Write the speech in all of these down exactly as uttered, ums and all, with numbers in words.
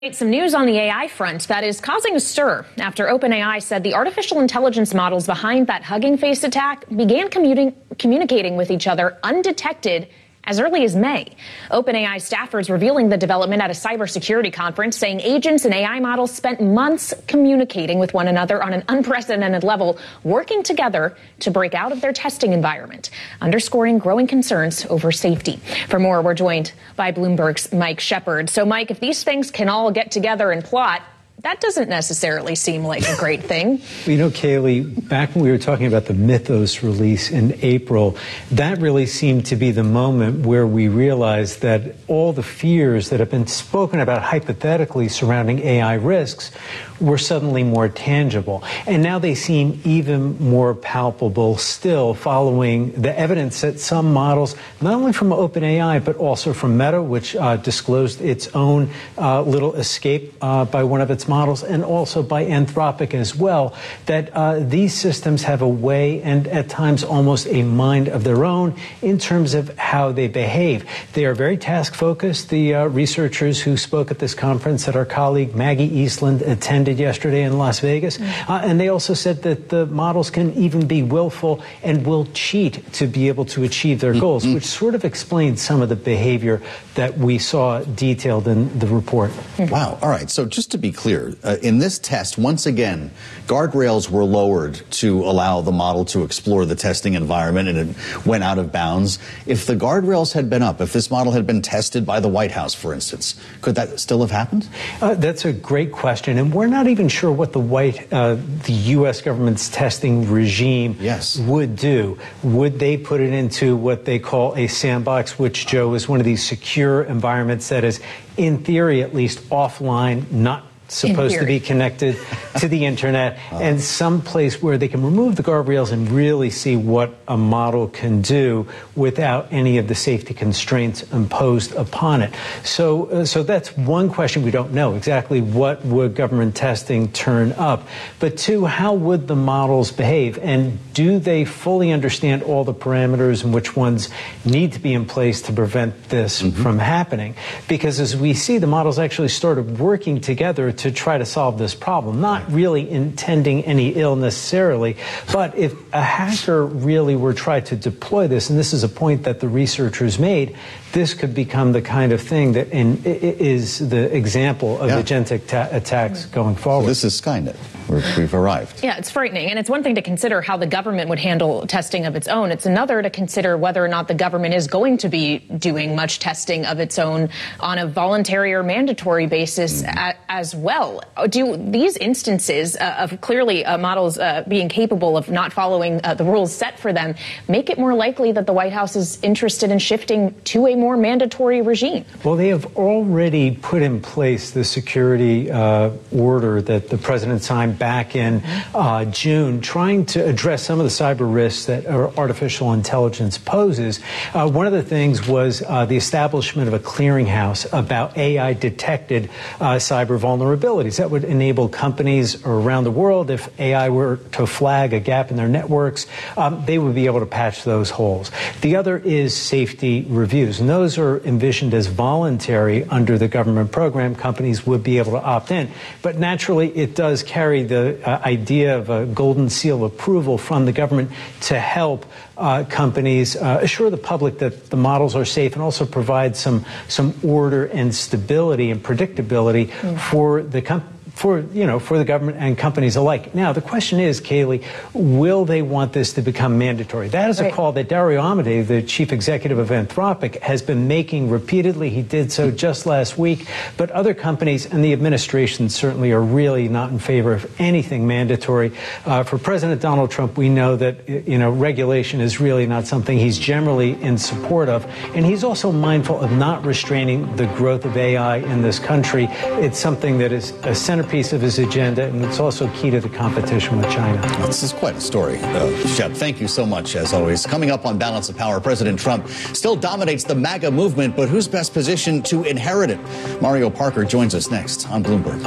Some news on the A I front that is causing a stir after OpenAI said the artificial intelligence models behind that Hugging Face attack began commuting, communicating with each other undetected as early as May. OpenAI staffers revealing the development at a cybersecurity conference, saying agents and A I models spent months communicating with one another on an unprecedented level, working together to break out of their testing environment, underscoring growing concerns over safety. For more, we're joined by Bloomberg's Mike Shepard. So, Mike, if these things can all get together and plot, that doesn't necessarily seem like a great thing. You know, Kaylee, back when we were talking about the Mythos release in April, that really seemed to be the moment where we realized that all the fears that have been spoken about hypothetically surrounding A I risks were suddenly more tangible. And now they seem even more palpable still, following the evidence that some models, not only from OpenAI, but also from Meta, which uh, disclosed its own uh, little escape uh, by one of its models, and also by Anthropic as well, that uh, these systems have a way and at times almost a mind of their own in terms of how they behave. They are very task focused. The uh, researchers who spoke at this conference that our colleague Maggie Eastland attended yesterday in Las Vegas, uh, and they also said that the models can even be willful and will cheat to be able to achieve their goals, mm-hmm. which sort of explains some of the behavior that we saw detailed in the report. Wow. All right. So just to be clear, Uh, in this test, once again, guardrails were lowered to allow the model to explore the testing environment, and it went out of bounds. If the guardrails had been up, if this model had been tested by the White House, for instance, could that still have happened? Uh, that's a great question, and we're not even sure what the White, uh, the U S government's testing regime yes. would do. Would they put it into what they call a sandbox, which, Joe, is one of these secure environments that is, in theory at least, offline, not supposed to be connected to the internet, uh, and some place where they can remove the guardrails and really see what a model can do without any of the safety constraints imposed upon it. So, uh, so that's one question we don't know exactly what would government testing turn up. But two, how would the models behave, and do they fully understand all the parameters and which ones need to be in place to prevent this mm-hmm. from happening? Because as we see, the models actually started working together to try to solve this problem, not really intending any ill necessarily, but if a hacker really were trying to deploy this, and this is a point that the researchers made, this could become the kind of thing that in, is the example of yeah. agentic ta- attacks going forward. So this is Skynet. We're, we've arrived. Yeah, it's frightening. And it's one thing to consider how the government would handle testing of its own. It's another to consider whether or not the government is going to be doing much testing of its own on a voluntary or mandatory basis mm. a, as well. Do these instances uh, of clearly uh, models uh, being capable of not following uh, the rules set for them make it more likely that the White House is interested in shifting to a more mandatory regime? Well, they have already put in place the security uh, order that the president signed back in uh, June, trying to address some of the cyber risks that artificial intelligence poses. Uh, one of the things was uh, the establishment of a clearinghouse about A I-detected uh, cyber vulnerabilities. That would enable companies around the world, if A I were to flag a gap in their networks, um, they would be able to patch those holes. The other is safety reviews, and those are envisioned as voluntary under the government program. Companies would be able to opt in. But naturally, it does carry the uh, idea of a golden seal of approval from the government to help uh, companies uh, assure the public that the models are safe, and also provide some some order and stability and predictability mm. for the company. For, you know, for the government and companies alike. Now, the question is, Kaylee, will they want this to become mandatory? That is a right. call that Dario Amodei, the chief executive of Anthropic, has been making repeatedly. He did so just last week. But other companies and the administration certainly are really not in favor of anything mandatory. Uh, for President Donald Trump, we know that, you know, regulation is really not something he's generally in support of. And he's also mindful of not restraining the growth of A I in this country. It's something that is a centerpiece of his agenda, and it's also key to the competition with China. This is quite a story, uh, Shep. Thank you so much, as always. Coming up on Balance of Power, President Trump still dominates the MAGA movement, but who's best positioned to inherit it? Mario Parker joins us next on Bloomberg.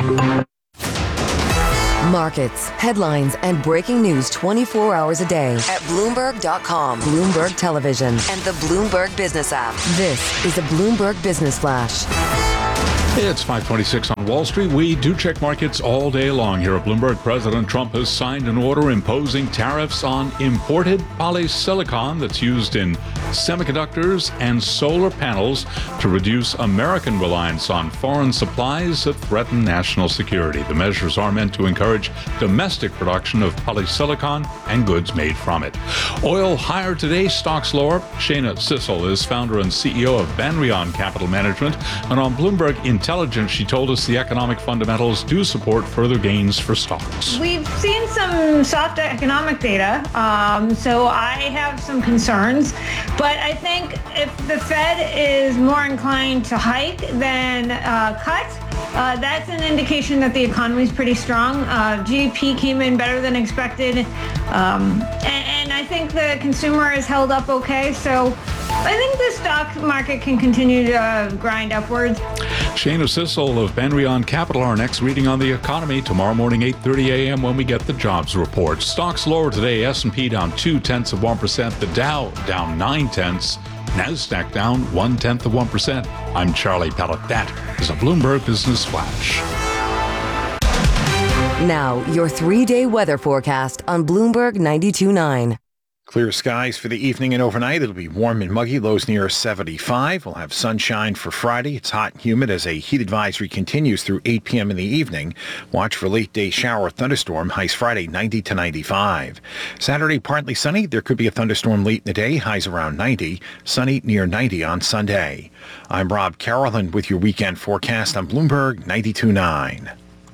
Markets, headlines, and breaking news twenty-four hours a day at Bloomberg dot com, Bloomberg Television, and the Bloomberg Business app. This is a Bloomberg Business Flash. It's five twenty-six on Wall Street. We do check markets all day long here at Bloomberg. President Trump has signed an order imposing tariffs on imported polysilicon that's used in semiconductors and solar panels to reduce American reliance on foreign supplies that threaten national security. The measures are meant to encourage domestic production of polysilicon and goods made from it. Oil higher today, stocks lower. Shana Sissel is founder and C E O of Banrion Capital Management, and on Bloomberg Intelligence, she told us the economic fundamentals do support further gains for stocks. We've seen some soft economic data, um, so I have some concerns. But I think if the Fed is more inclined to hike than uh, cut, uh, that's an indication that the economy is pretty strong. Uh, G D P came in better than expected, um, and, and I think the consumer is held up okay. So I think the stock market can continue to uh, grind upwards. Shana Sissel of Banrion Capital, our next reading on the economy tomorrow morning, eight thirty a.m. when we get the jobs report. Stocks lower today. S and P down two tenths of one percent. The Dow down nine tenths. NASDAQ down one tenth of one percent. I'm Charlie Pellet. That is a Bloomberg Business Flash. Now, your three-day weather forecast on Bloomberg ninety-two point nine. Clear skies for the evening and overnight. It'll be warm and muggy, lows near seventy-five. We'll have sunshine for Friday. It's hot and humid as a heat advisory continues through eight p.m. in the evening. Watch for late-day shower thunderstorm. Highs Friday ninety to ninety-five. Saturday, partly sunny. There could be a thunderstorm late in the day. Highs around ninety. Sunny near ninety on Sunday. I'm Rob Carolan with your weekend forecast on Bloomberg ninety-two point nine.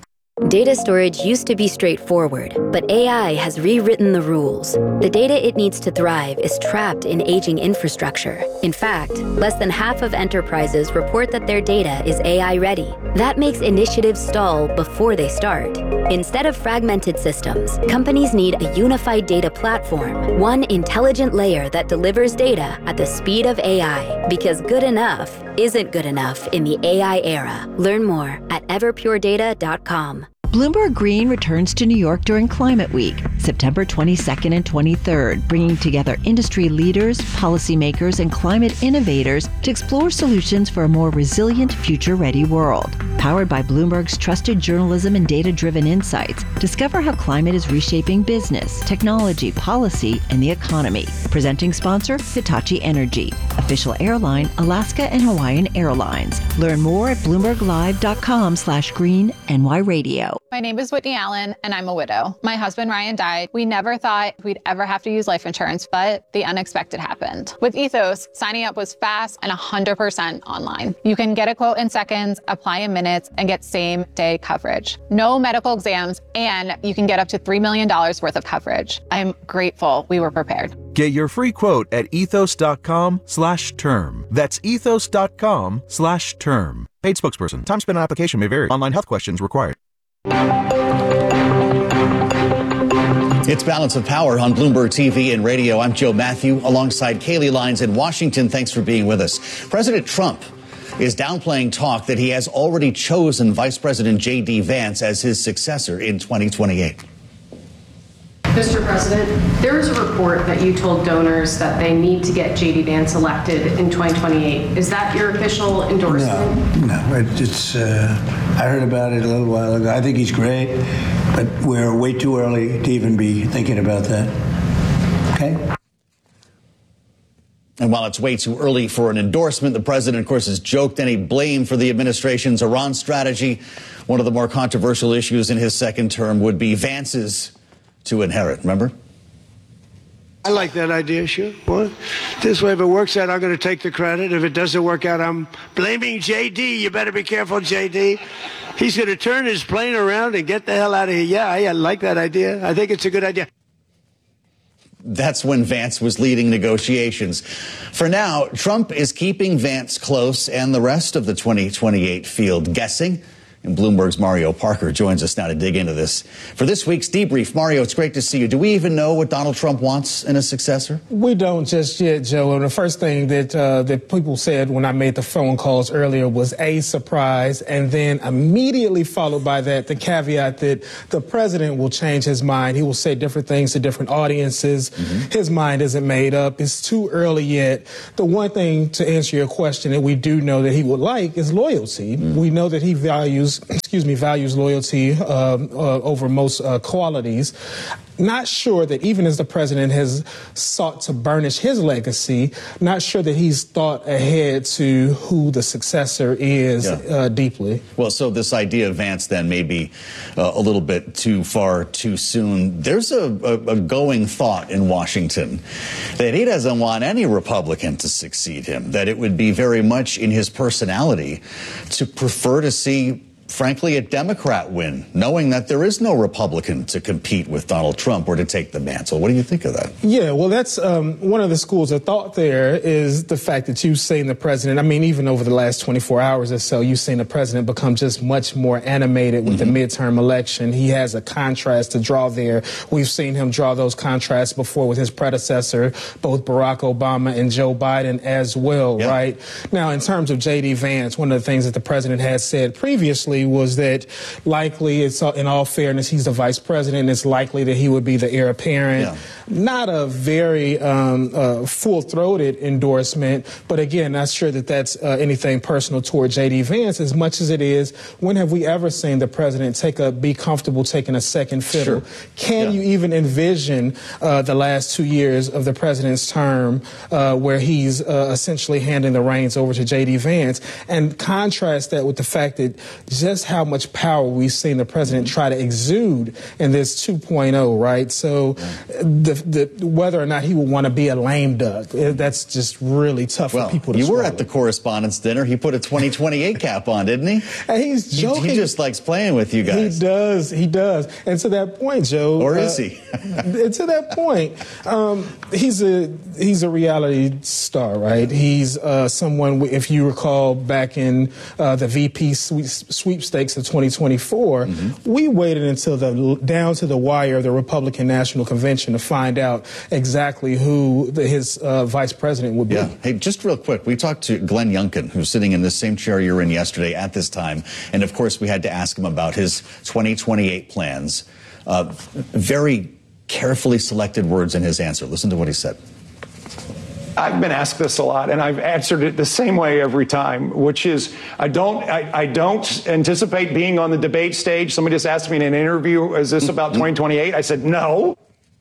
Data storage used to be straightforward, but A I has rewritten the rules. The data it needs to thrive is trapped in aging infrastructure. In fact, less than half of enterprises report that their data is A I ready. That makes initiatives stall before they start. Instead of fragmented systems, companies need a unified data platform, one intelligent layer that delivers data at the speed of A I. Because good enough isn't good enough in the A I era. Learn more at everpure data dot com. Bloomberg Green returns to New York during Climate Week, September twenty-second and twenty-third, bringing together industry leaders, policymakers, and climate innovators to explore solutions for a more resilient, future-ready world. Powered by Bloomberg's trusted journalism and data-driven insights, discover how climate is reshaping business, technology, policy, and the economy. Presenting sponsor, Hitachi Energy. Official airline, Alaska and Hawaiian Airlines. Learn more at bloomberglive.com slash green NY radio. My name is Whitney Allen, and I'm a widow. My husband, Ryan, died. We never thought we'd ever have to use life insurance, but the unexpected happened. With Ethos, signing up was fast and one hundred percent online. You can get a quote in seconds, apply in minutes, and get same-day coverage. No medical exams, and you can get up to three million dollars worth of coverage. I'm grateful we were prepared. Get your free quote at ethos.com slash term. That's ethos.com slash term. Paid spokesperson. Time spent on application may vary. Online health questions required. It's Balance of Power on Bloomberg T V and radio. I'm Joe Matthew alongside Kaylee Lyons in Washington. Thanks for being with us. President Trump is downplaying talk that he has already chosen Vice President J D Vance as his successor in twenty twenty-eight. Mister President, there is a report that you told donors that they need to get J D Vance elected in twenty twenty-eight. Is that your official endorsement? No, no. It's. Uh, I heard about it a little while ago. I think he's great, but we're way too early to even be thinking about that. Okay? And while it's way too early for an endorsement, the president, of course, has joked any blame for the administration's Iran strategy. One of the more controversial issues in his second term would be Vance's to inherit, remember? I like that idea, sure. Well, this way, if it works out, I'm going to take the credit. If it doesn't work out, I'm blaming J D. You better be careful, J D. He's going to turn his plane around and get the hell out of here. Yeah, I like that idea. I think it's a good idea. That's when Vance was leading negotiations. For now, Trump is keeping Vance close and the rest of the twenty twenty-eight field guessing And Bloomberg's Mario Parker joins us now to dig into this. For this week's debrief, Mario, it's great to see you. Do we even know what Donald Trump wants in a successor? We don't just yet, Joe. And the first thing that uh, that people said when I made the phone calls earlier was a surprise, and then immediately followed by that, the caveat that the president will change his mind. He will say different things to different audiences. Mm-hmm. His mind isn't made up. It's too early yet. The one thing, to answer your question, that we do know that he would like is loyalty. Mm-hmm. We know that he values excuse me, values loyalty um, uh, over most uh, qualities. Not sure that even as the president has sought to burnish his legacy, not sure that he's thought ahead to who the successor is yeah. uh, deeply. Well, so this idea of Vance then may be uh, a little bit too far too soon. There's a, a, a going thought in Washington that he doesn't want any Republican to succeed him, that it would be very much in his personality to prefer to see, frankly, a Democrat win, knowing that there is no Republican to compete with Donald Trump or to take the mantle. What do you think of that? Yeah, well, that's um, one of the schools of thought there is the fact that you've seen the president, I mean, even over the last twenty-four hours or so, you've seen the president become just much more animated with mm-hmm. the midterm election. He has a contrast to draw there. We've seen him draw those contrasts before with his predecessor, both Barack Obama and Joe Biden as well, yep. right? Now, in terms of J D. Vance, one of the things that the president has said previously was that likely, it's in all fairness, he's the vice president. It's likely that he would be the heir apparent. Yeah. Not a very um, uh, full-throated endorsement, but again, not sure that that's uh, anything personal toward J D. Vance as much as it is. When have we ever seen the president take a be comfortable taking a second fiddle? Sure. Can yeah. you even envision uh, the last two years of the president's term uh, where he's uh, essentially handing the reins over to J D. Vance, and contrast that with the fact that just how much power we've seen the president try to exude in this two point oh, right? So the, the, whether or not he would want to be a lame duck, that's just really tough well, for people to you swallow. Were at the correspondence dinner. He put a twenty twenty-eight cap on, didn't he? And he's joking. He, he just likes playing with you guys. He does. He does. And to that point, Joe. Or is uh, he? To that point, um, he's a he's a reality star, right? He's uh, someone, if you recall, back in uh, the V P sweep, sweepstakes of twenty twenty-four, mm-hmm. we waited until the down to the wire of the Republican National Convention to find out exactly who the, his uh, vice president would be. Yeah. Hey, just real quick, we talked to Glenn Youngkin, who's sitting in the same chair you were in yesterday at this time, and of course we had to ask him about his twenty twenty-eight plans. Uh, very carefully selected words in his answer. Listen to what he said. I've been asked this a lot, and I've answered it the same way every time, which is I don't I, I don't anticipate being on the debate stage. Somebody just asked me in an interview, is this about twenty twenty-eight? I said, no.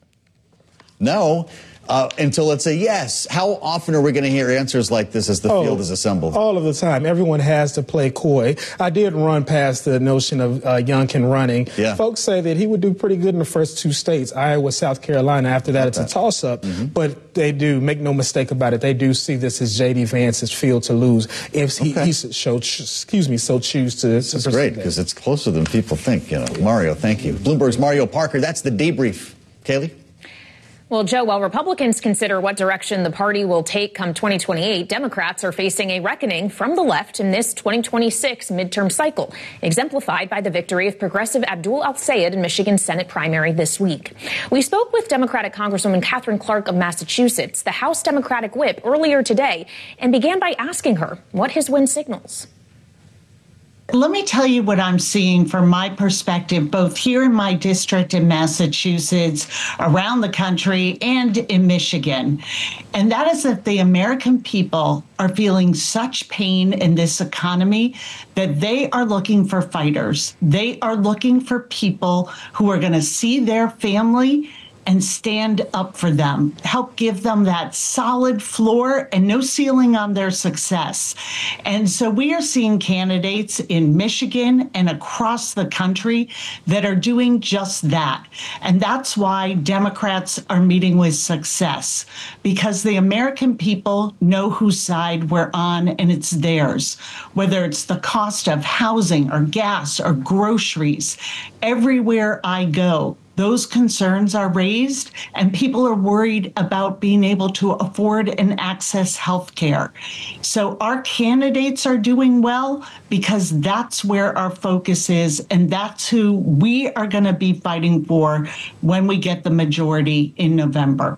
No. Uh, until let's say yes. How often are we going to hear answers like this as the oh, field is assembled? All of the time. Everyone has to play coy. I did run past the notion of uh, Youngkin running. Yeah. Folks say that he would do pretty good in the first two states, Iowa, South Carolina. After that, okay. it's a toss-up. Mm-hmm. But they do, make no mistake about it, they do see this as J D. Vance's field to lose if he, okay. he so, excuse me, so choose to, this to is great, because it's closer than people think. You know, Mario, thank you. Bloomberg's Mario Parker. That's the debrief. Kaylee? Well, Joe, while Republicans consider what direction the party will take come twenty twenty-eight, Democrats are facing a reckoning from the left in this twenty twenty-six midterm cycle, exemplified by the victory of progressive Abdul El-Sayed in Michigan's Senate primary this week. We spoke with Democratic Congresswoman Katherine Clark of Massachusetts, the House Democratic whip, earlier today, and began by asking her what his win signals. Let me tell you what I'm seeing from my perspective, both here in my district in Massachusetts, around the country, and in Michigan. And that is that the American people are feeling such pain in this economy that they are looking for fighters. They are looking for people who are going to see their family and stand up for them, help give them that solid floor and no ceiling on their success. And so we are seeing candidates in Michigan and across the country that are doing just that. And that's why Democrats are meeting with success, because the American people know whose side we're on, and it's theirs. Whether it's the cost of housing or gas or groceries, everywhere I go, those concerns are raised, and people are worried about being able to afford and access health care. So our candidates are doing well because that's where our focus is, and that's who we are going to be fighting for when we get the majority in November.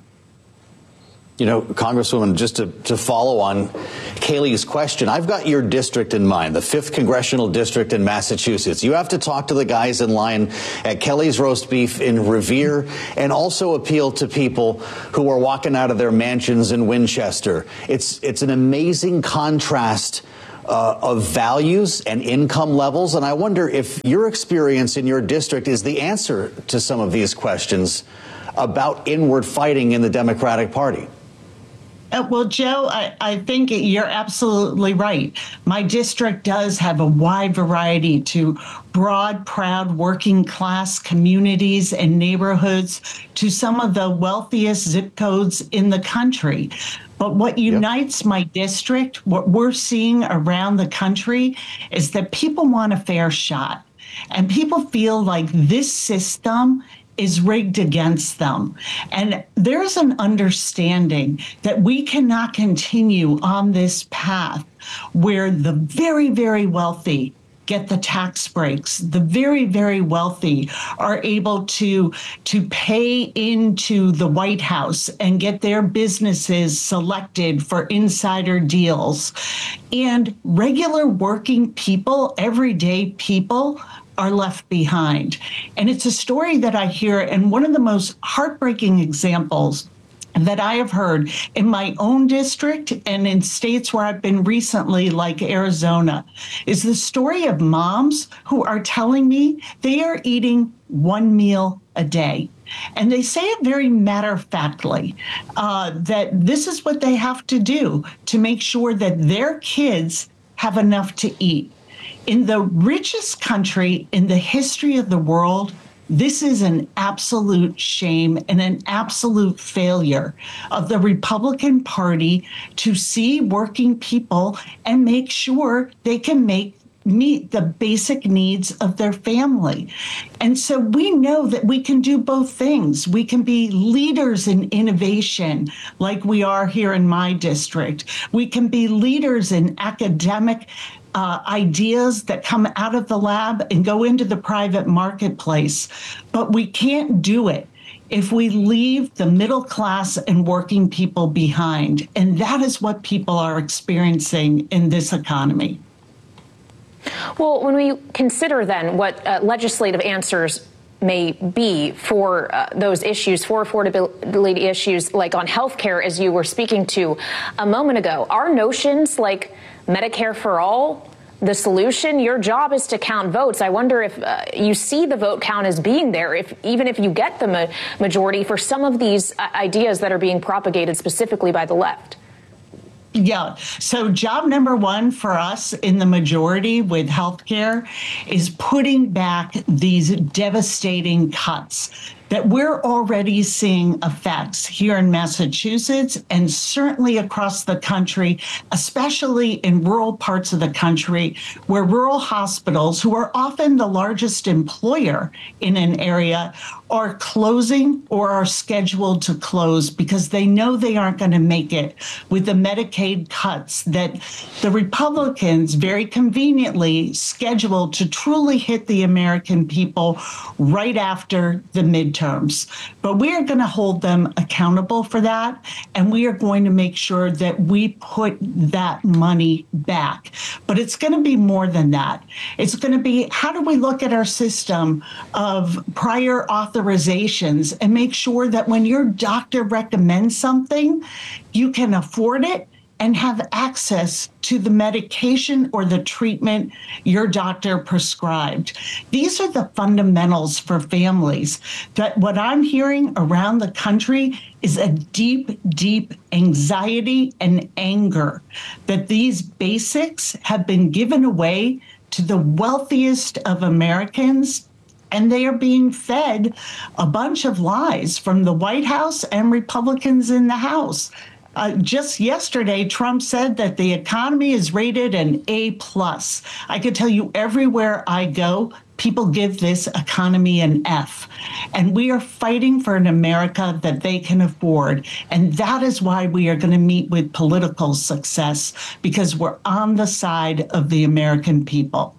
You know, Congresswoman, just to, to follow on Kayleigh's question, I've got your district in mind, the fifth Congressional District in Massachusetts. You have to talk to the guys in line at Kelly's Roast Beef in Revere and also appeal to people who are walking out of their mansions in Winchester. It's, it's an amazing contrast Uh, of values and income levels. And I wonder if your experience in your district is the answer to some of these questions about inward fighting in the Democratic Party. Uh, well, Joe, I, I think you're absolutely right. My district does have a wide variety to broad, proud, working class communities and neighborhoods to some of the wealthiest zip codes in the country. But what unites yep. my district, what we're seeing around the country, is that people want a fair shot. And people feel like this system is rigged against them. And there's an understanding that we cannot continue on this path where the very, very wealthy get the tax breaks. The very, very wealthy are able to, to pay into the White House and get their businesses selected for insider deals. And regular working people, everyday people, are left behind. And it's a story that I hear, and one of the most heartbreaking examples that I have heard in my own district and in states where I've been recently, like Arizona, is the story of moms who are telling me they are eating one meal a day. And they say it very matter-of-factly, uh, that this is what they have to do to make sure that their kids have enough to eat. In the richest country in the history of the world, this is an absolute shame and an absolute failure of the Republican Party to see working people and make sure they can make meet the basic needs of their family. And so we know that we can do both things. We can be leaders in innovation like we are here in my district. We can be leaders in academic Uh, ideas that come out of the lab and go into the private marketplace. But we can't do it if we leave the middle class and working people behind. And that is what people are experiencing in this economy. Well, when we consider then what uh, legislative answers may be for uh, those issues, for affordability issues like on health care, as you were speaking to a moment ago, are notions like Medicare for all the solution? Your job is to count votes. I wonder if uh, you see the vote count as being there, if even if you get the ma- majority for some of these uh, ideas that are being propagated specifically by the left. Yeah. So job number one for us in the majority with healthcare is putting back these devastating cuts that we're already seeing effects here in Massachusetts and certainly across the country, especially in rural parts of the country where rural hospitals, who are often the largest employer in an area, are closing or are scheduled to close because they know they aren't going to make it with the Medicaid cuts that the Republicans very conveniently scheduled to truly hit the American people right after the midterms. But we are going to hold them accountable for that, and we are going to make sure that we put that money back. But it's going to be more than that. It's going to be, how do we look at our system of prior authorizations and make sure that when your doctor recommends something, you can afford it and have access to the medication or the treatment your doctor prescribed. These are the fundamentals for families. That what I'm hearing around the country is a deep, deep anxiety and anger that these basics have been given away to the wealthiest of Americans, and they are being fed a bunch of lies from the White House and Republicans in the House. Uh, just yesterday, Trump said that the economy is rated an A plus. I could tell you everywhere I go, people give this economy an F. And we are fighting for an America that they can afford. And that is why we are going to meet with political success, because we're on the side of the American people.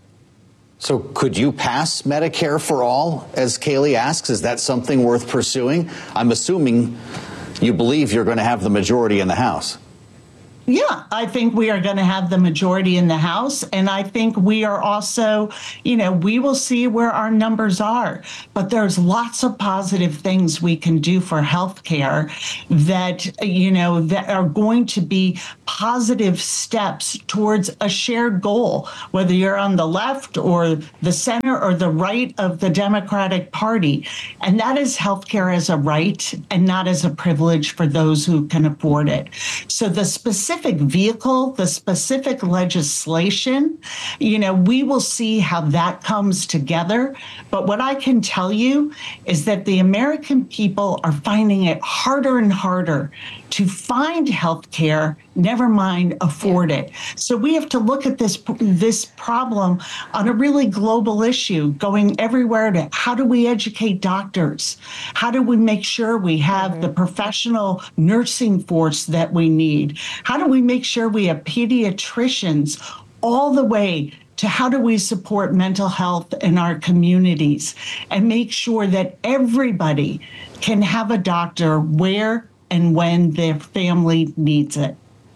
So could you pass Medicare for all, as Kayleigh asks? Is that something worth pursuing? I'm assuming you believe you're going to have the majority in the House. Yeah, I think we are going to have the majority in the House. And I think we are also, you know, we will see where our numbers are. But there's lots of positive things we can do for healthcare that, you know, that are going to be positive steps towards a shared goal, whether you're on the left or the center or the right of the Democratic Party. And that is healthcare as a right and not as a privilege for those who can afford it. So the specific vehicle, the specific legislation, you know, we will see how that comes together. But what I can tell you is that the American people are finding it harder and harder to find health care, never mind afford it. So we have to look at this this problem on a really global issue, going everywhere to how do we educate doctors? How do we make sure we have mm-hmm. the professional nursing force that we need? How do we make sure we have pediatricians, all the way to how do we support mental health in our communities and make sure that everybody can have a doctor where and when their family needs it.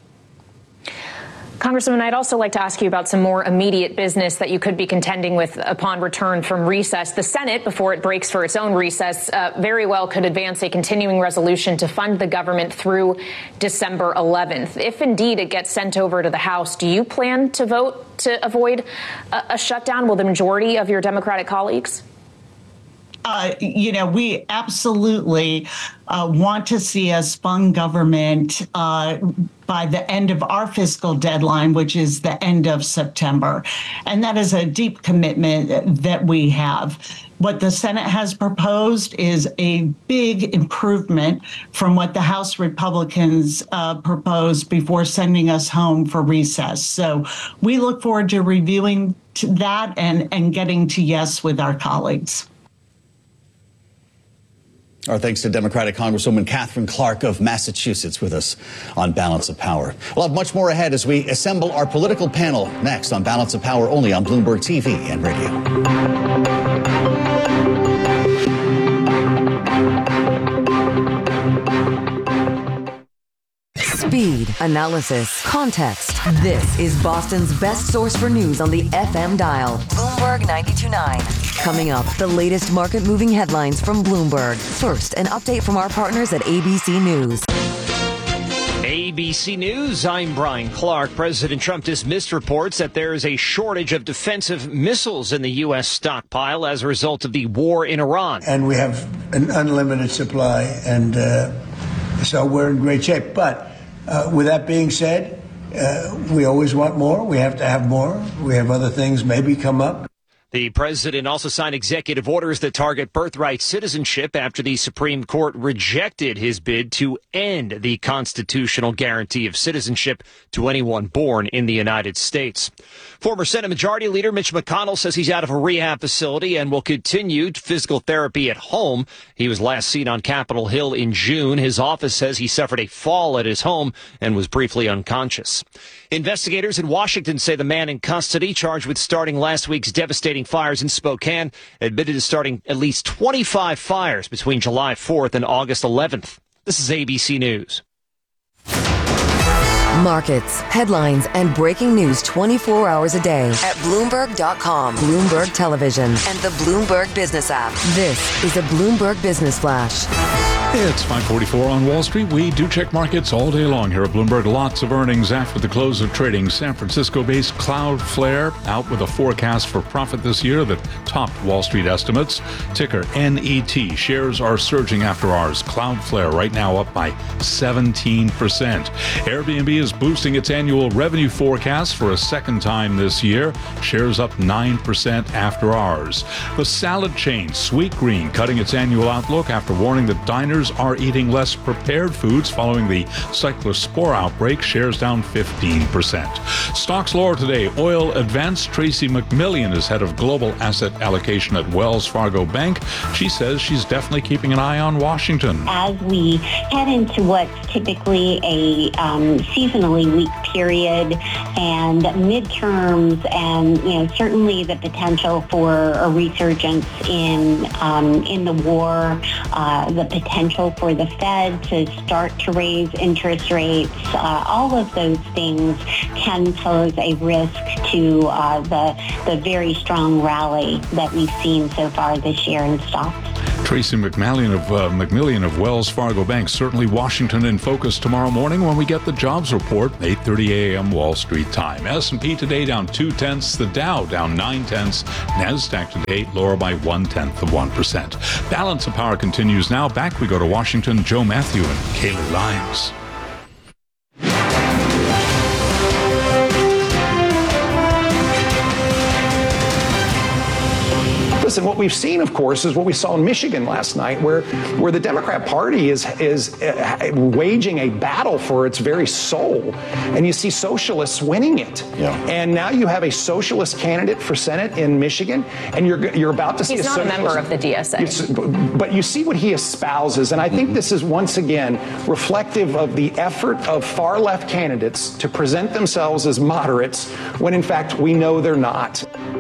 Congresswoman, I'd also like to ask you about some more immediate business that you could be contending with upon return from recess. The Senate, before it breaks for its own recess, uh, very well could advance a continuing resolution to fund the government through December eleventh. If indeed it gets sent over to the House, do you plan to vote to avoid a, a shutdown? Will the majority of your Democratic colleagues? Uh, you know, we absolutely uh, want to see us fund government uh, by the end of our fiscal deadline, which is the end of September. And that is a deep commitment that we have. What the Senate has proposed is a big improvement from what the House Republicans uh, proposed before sending us home for recess. So we look forward to reviewing that and, and getting to yes with our colleagues. Our thanks to Democratic Congresswoman Katherine Clark of Massachusetts with us on Balance of Power. We'll have much more ahead as we assemble our political panel next on Balance of Power, only on Bloomberg T V and radio. Speed, analysis, context. This is Boston's best source for news on the F M dial. Bloomberg ninety-two point nine. Coming up, the latest market-moving headlines from Bloomberg. First, an update from our partners at A B C News. A B C News, I'm Brian Clark. President Trump dismissed reports that there is a shortage of defensive missiles in the U S stockpile as a result of the war in Iran. And we have an unlimited supply, and uh, so we're in great shape. But uh, with that being said, uh, we always want more. We have to have more. We have other things maybe come up. The president also signed executive orders that target birthright citizenship after the Supreme Court rejected his bid to end the constitutional guarantee of citizenship to anyone born in the United States. Former Senate Majority Leader Mitch McConnell says he's out of a rehab facility and will continue physical therapy at home. He was last seen on Capitol Hill in June. His office says he suffered a fall at his home and was briefly unconscious. Investigators in Washington say the man in custody charged with starting last week's devastating fires in Spokane admitted to starting at least twenty-five fires between July fourth and August eleventh. This is A B C News. Markets, headlines, and breaking news twenty-four hours a day at Bloomberg dot com, Bloomberg Television, and the Bloomberg Business app. This is a Bloomberg Business Flash. It's five forty-four on Wall Street. We do check markets all day long here at Bloomberg. Lots of earnings after the close of trading. San Francisco-based Cloudflare out with a forecast for profit this year that topped Wall Street estimates. Ticker N E T. Shares are surging after ours. Cloudflare right now up by seventeen percent. Airbnb is boosting its annual revenue forecast for a second time this year. Shares up nine percent after ours. The salad chain Sweetgreen cutting its annual outlook after warning that diners consumers are eating less prepared foods following the cyclospora outbreak. Shares down fifteen percent. Stocks lower today. Oil advanced. Tracy McMillian is head of global asset allocation at Wells Fargo Bank. She says she's definitely keeping an eye on Washington. As we head into what's typically a um, seasonally weak period and midterms, and you know certainly the potential for a resurgence in um, in the war, uh, the potential for the Fed to start to raise interest rates, uh, all of those things can pose a risk to uh, the the very strong rally that we've seen so far this year in stocks. Tracy McMillian of uh, McMillian of Wells Fargo Bank. Certainly Washington in focus tomorrow morning when we get the jobs report, eight thirty a.m. Wall Street time. S and P today down two tenths. The Dow down nine tenths. NASDAQ today lower by one tenth of one percent. Balance of Power continues now. Back we go to Washington. Joe Matthew and Kaylee Lyons. Listen, what we've seen, of course, is what we saw in Michigan last night, where where the Democrat Party is is uh, waging a battle for its very soul, and you see socialists winning it. Yeah. And now you have a socialist candidate for Senate in Michigan, and you're you're about to see. He's a not a member of the D S A. You, but you see what he espouses, and I think mm-hmm. this is once again reflective of the effort of far left candidates to present themselves as moderates when in fact we know they're not.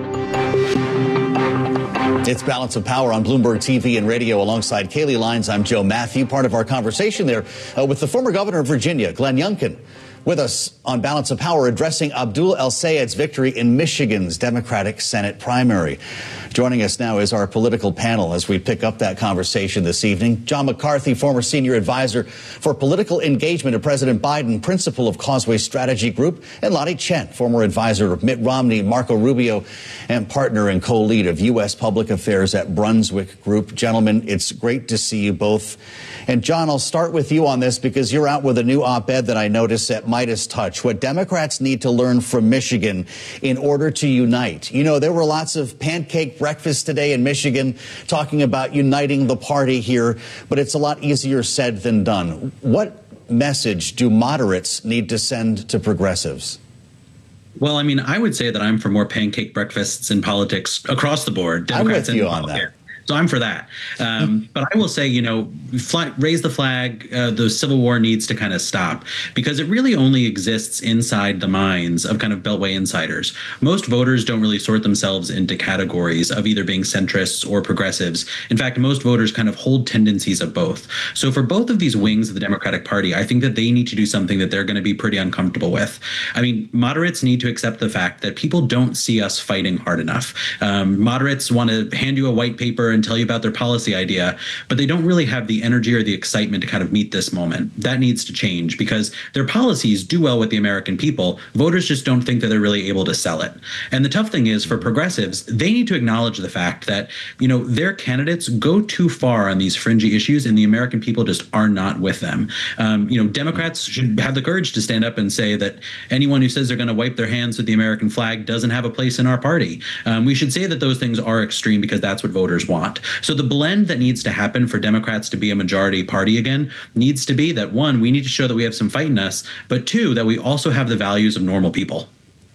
It's Balance of Power on Bloomberg T V and radio alongside Kaylee Lyons. I'm Joe Matthew. Part of our conversation there uh, with the former governor of Virginia, Glenn Youngkin, with us on Balance of Power addressing Abdul El-Sayed's victory in Michigan's Democratic Senate primary. Joining us now is our political panel as we pick up that conversation this evening. John McCarthy, former senior advisor for political engagement to President Biden, principal of Causeway Strategy Group, and Lonnie Chen, former advisor of Mitt Romney, Marco Rubio, and partner and co-lead of U S Public Affairs at Brunswick Group. Gentlemen, it's great to see you both. And John, I'll start with you on this because you're out with a new op-ed that I noticed at Midas Touch. What Democrats need to learn from Michigan in order to unite. You know, there were lots of pancake breakfasts today in Michigan talking about uniting the party here, but it's a lot easier said than done. What message do moderates need to send to progressives? Well, I mean, I would say that I'm for more pancake breakfasts in politics across the board. Democrats I'm with you on that. So I'm for that. Um, but I will say, you know, fly, raise the flag. Uh, the Civil War needs to kind of stop because it really only exists inside the minds of kind of Beltway insiders. Most voters don't really sort themselves into categories of either being centrists or progressives. In fact, most voters kind of hold tendencies of both. So for both of these wings of the Democratic Party, I think that they need to do something that they're going to be pretty uncomfortable with. I mean, moderates need to accept the fact that people don't see us fighting hard enough. Um, moderates want to hand you a white paper and tell you about their policy idea, but they don't really have the energy or the excitement to kind of meet this moment. That needs to change because their policies do well with the American people. Voters just don't think that they're really able to sell it. And the tough thing is for progressives, they need to acknowledge the fact that, you know, their candidates go too far on these fringy issues and the American people just are not with them. Um, you know, Democrats should have the courage to stand up and say that anyone who says they're going to wipe their hands with the American flag doesn't have a place in our party. Um, we should say that those things are extreme because that's what voters want. So the blend that needs to happen for Democrats to be a majority party again needs to be that, one, we need to show that we have some fight in us, but two, that we also have the values of normal people.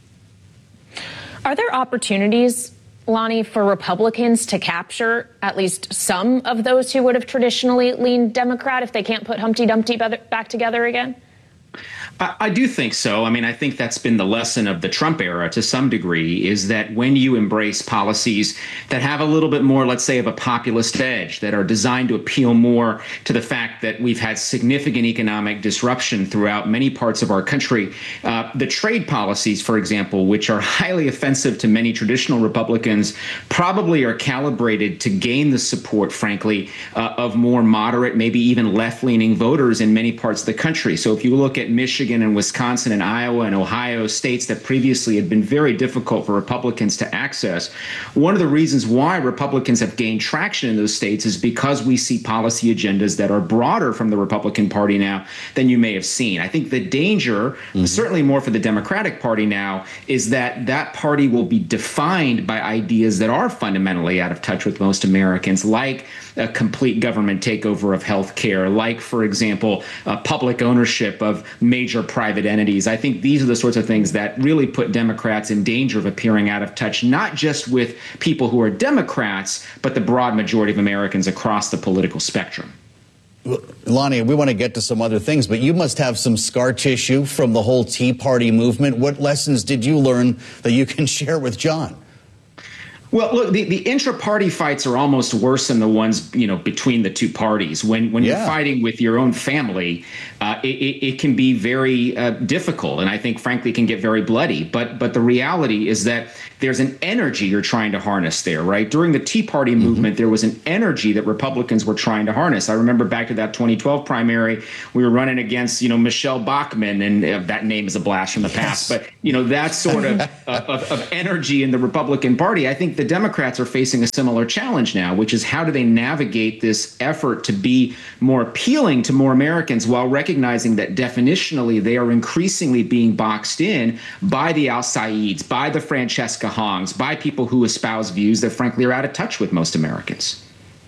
Are there opportunities, Lonnie, for Republicans to capture at least some of those who would have traditionally leaned Democrat if they can't put Humpty Dumpty back together again? I, I do think so. I mean, I think that's been the lesson of the Trump era to some degree, is that when you embrace policies that have a little bit more, let's say, of a populist edge, that are designed to appeal more to the fact that we've had significant economic disruption throughout many parts of our country, uh, the trade policies, for example, which are highly offensive to many traditional Republicans, probably are calibrated to gain the support, frankly, uh, of more moderate, maybe even left-leaning voters in many parts of the country. So if you look at Michigan, Michigan and Wisconsin and Iowa and Ohio, states that previously had been very difficult for Republicans to access. One of the reasons why Republicans have gained traction in those states is because we see policy agendas that are broader from the Republican Party now than you may have seen. I think the danger, mm-hmm. certainly more for the Democratic Party now, is that that party will be defined by ideas that are fundamentally out of touch with most Americans, like a complete government takeover of health care, like, for example, uh, public ownership of major private entities. I think these are the sorts of things that really put Democrats in danger of appearing out of touch, not just with people who are Democrats, but the broad majority of Americans across the political spectrum. Lonnie, we want to get to some other things, but you must have some scar tissue from the whole Tea Party movement. What lessons did you learn that you can share with John? Well, look, the, the intra-party fights are almost worse than the ones, you know, between the two parties. When when yeah. you're fighting with your own family, uh, it, it, it can be very uh, difficult, and I think, frankly, can get very bloody. But but the reality is that there's an energy you're trying to harness there, right? During the Tea Party mm-hmm. movement, there was an energy that Republicans were trying to harness. I remember back to that twenty twelve primary, we were running against, you know, Michelle Bachmann, and uh, that name is a blast from the past. Yes. But, you know, that sort of, of, of energy in the Republican Party, I think the Democrats are facing a similar challenge now, which is how do they navigate this effort to be more appealing to more Americans while recognizing that definitionally they are increasingly being boxed in by the Al-Saids, by the Francesca Hongs, by people who espouse views that frankly are out of touch with most Americans.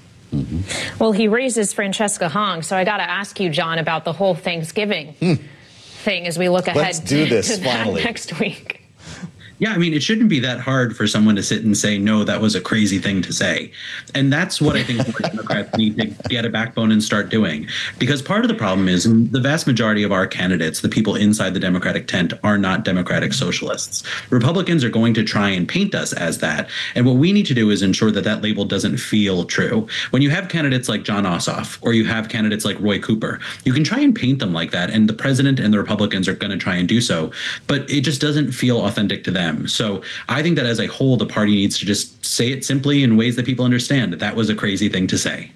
Mm-hmm. Well, he raises Francesca Hong, so I got to ask you, John, about the whole Thanksgiving mm. thing as we look ahead Let's do this, to finally. that next week. Yeah, I mean, it shouldn't be that hard for someone to sit and say, no, that was a crazy thing to say. And that's what I think more Democrats need to get a backbone and start doing. Because part of the problem is the vast majority of our candidates, the people inside the Democratic tent, are not Democratic socialists. Republicans are going to try and paint us as that. And what we need to do is ensure that that label doesn't feel true. When you have candidates like Jon Ossoff or you have candidates like Roy Cooper, you can try and paint them like that. And the president and the Republicans are going to try and do so. But it just doesn't feel authentic to them. So I think that as a whole, the party needs to just say it simply in ways that people understand that that was a crazy thing to say.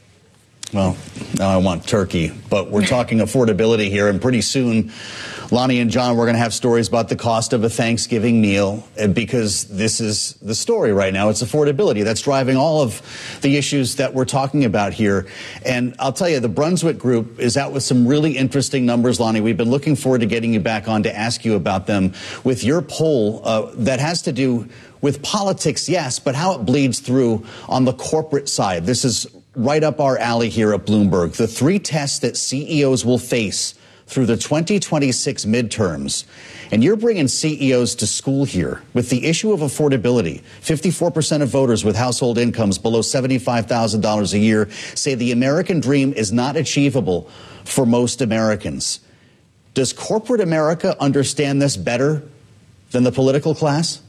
Well, now I want turkey, but we're talking affordability here, and pretty soon, Lonnie and John, we're going to have stories about the cost of a Thanksgiving meal, because this is the story right now. It's affordability that's driving all of the issues that we're talking about here. And I'll tell you, the Brunswick Group is out with some really interesting numbers, Lonnie. We've been looking forward to getting you back on to ask you about them with your poll uh, that has to do with politics, yes, but how it bleeds through on the corporate side. This is right up our alley here at Bloomberg. The three tests that C E Os will face through the twenty twenty-six midterms. And you're bringing C E Os to school here with the issue of affordability. fifty-four percent of voters with household incomes below seventy-five thousand dollars a year say the American dream is not achievable for most Americans. Does corporate America understand this better than the political class?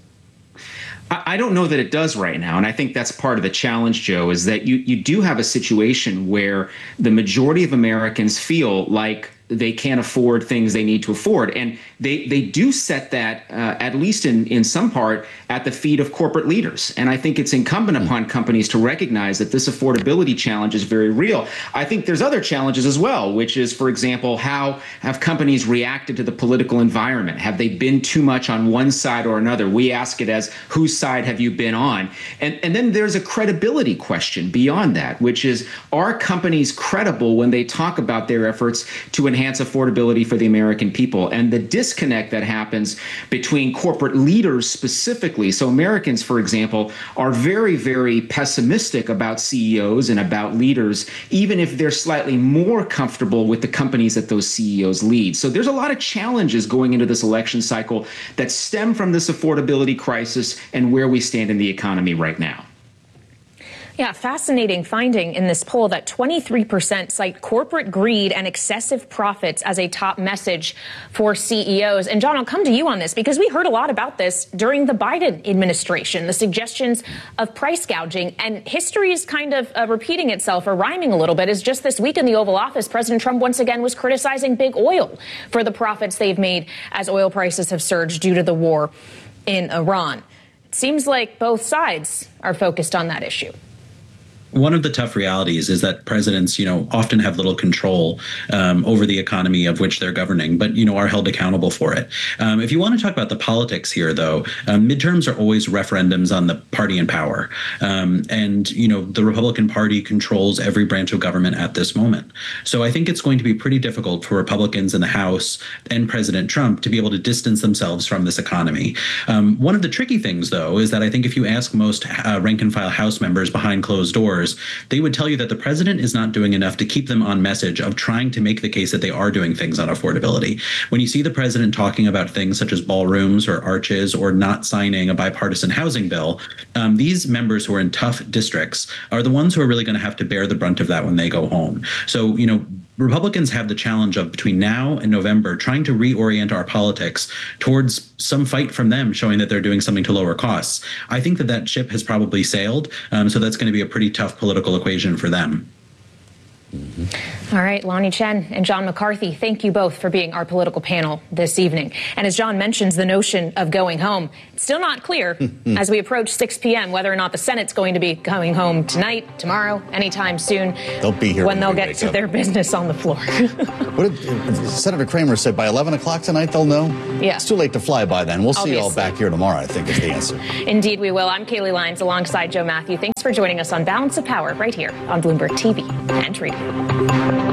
I don't know that it does right now. And I think that's part of the challenge, Joe, is that you, you do have a situation where the majority of Americans feel like they can't afford things they need to afford. And they, they do set that, uh, at least in, in some part, at the feet of corporate leaders. And I think it's incumbent upon companies to recognize that this affordability challenge is very real. I think there's other challenges as well, which is, for example, how have companies reacted to the political environment? Have they been too much on one side or another? We ask it as, whose side have you been on? And, and then there's a credibility question beyond that, which is, are companies credible when they talk about their efforts to enhance affordability for the American people? And the disconnect that happens between corporate leaders specifically. So Americans, for example, are very, very pessimistic about C E Os and about leaders, even if they're slightly more comfortable with the companies that those C E Os lead. So there's a lot of challenges going into this election cycle that stem from this affordability crisis and where we stand in the economy right now. Yeah, fascinating finding in this poll that twenty-three percent cite corporate greed and excessive profits as a top message for C E Os. And John, I'll come to you on this because we heard a lot about this during the Biden administration, the suggestions of price gouging, and history is kind of uh, repeating itself or rhyming a little bit. As just this week in the Oval Office, President Trump once again was criticizing big oil for the profits they've made as oil prices have surged due to the war in Iran. It seems like both sides are focused on that issue. one of the tough realities is that presidents, you know, often have little control um, over the economy of which they're governing, but, you know, are held accountable for it. Um, if you want to talk about the politics here, though, um, midterms are always referendums on the party in power. Um, and, you know, the Republican Party controls every branch of government at this moment. So I think it's going to be pretty difficult for Republicans in the House and President Trump to be able to distance themselves from this economy. Um, one of the tricky things, though, is that I think if you ask most uh, rank and file House members behind closed doors, they would tell you that the president is not doing enough to keep them on message of trying to make the case that they are doing things on affordability. When you see the president talking about things such as ballrooms or arches or not signing a bipartisan housing bill, um, these members who are in tough districts are the ones who are really going to have to bear the brunt of that when they go home. So, you know, Republicans have the challenge of between now and November trying to reorient our politics towards some fight from them showing that they're doing something to lower costs. I think that that ship has probably sailed, um, so that's going to be a pretty tough political equation for them. All right, Lonnie Chen and John McCarthy, thank you both for being our political panel this evening. And as John mentions the notion of going home, it's still not clear as we approach six p.m. whether or not the Senate's going to be coming home tonight, tomorrow, anytime soon. They'll be here when, when they'll we get wake to up. their business on the floor. What did, Senator Kramer said by eleven o'clock tonight they'll know? Yeah. It's too late to fly by then. We'll see you all Obviously. back here tomorrow, I think is the answer. Indeed, we will. I'm Kaylee Lyons alongside Joe Matthew. Thanks for joining us on Balance of Power right here on Bloomberg T V and radio.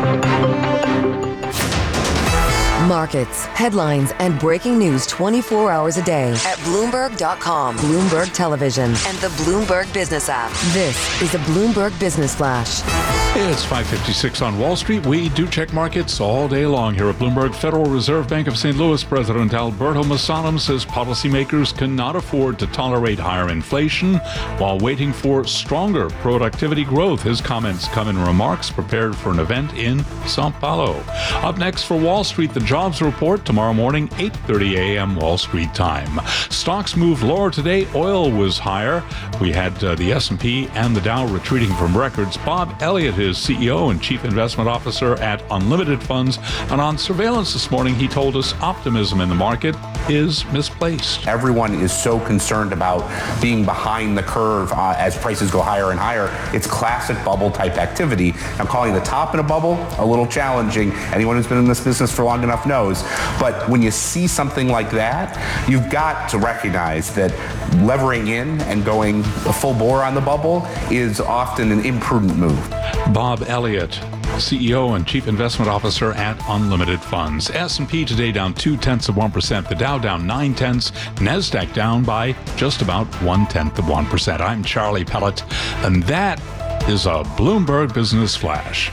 Markets, headlines, and breaking news twenty-four hours a day at Bloomberg dot com, Bloomberg Television, and the Bloomberg Business app. This is a Bloomberg Business Flash. It's five fifty-six on Wall Street. We do check markets all day long here at Bloomberg. Federal Reserve Bank of Saint Louis President Alberto Massanum says policymakers cannot afford to tolerate higher inflation while waiting for stronger productivity growth. His comments come in remarks prepared for an event in Sao Paulo. Up next for Wall Street, the jobs report tomorrow morning, eight thirty a.m. Wall Street time. Stocks moved lower today. Oil was higher. We had uh, the S and P and the Dow retreating from records. Bob Elliott is C E O and Chief Investment Officer at Unlimited Funds. And on surveillance this morning, he told us optimism in the market is misplaced. Everyone is so concerned about being behind the curve uh, as prices go higher and higher. It's classic bubble type activity. I'm calling the top in a bubble a little challenging. Anyone who's been in this business for long enough knows. But when you see something like that, you've got to recognize that levering in and going full bore on the bubble is often an imprudent move. Bob Elliott, C E O and Chief Investment Officer at Unlimited Funds. S and P today down two-tenths of one percent. The Dow down nine-tenths. NASDAQ down by just about one-tenth of one percent. I'm Charlie Pellet, and that is a Bloomberg Business Flash.